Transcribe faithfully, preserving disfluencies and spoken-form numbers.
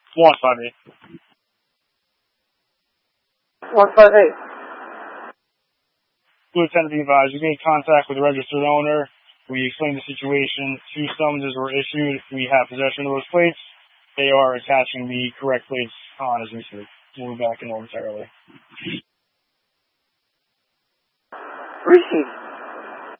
one five eight. one five eight. Lieutenant, be advised, we made contact with the registered owner. We explained the situation. Two summonses were issued. We have possession of those plates. They are attaching the correct plates on as we speak. We'll be back in momentarily. Receive.